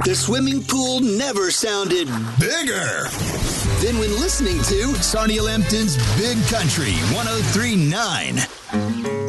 The swimming pool never sounded bigger than when listening to Sonia Lampton's Big Country 103.9.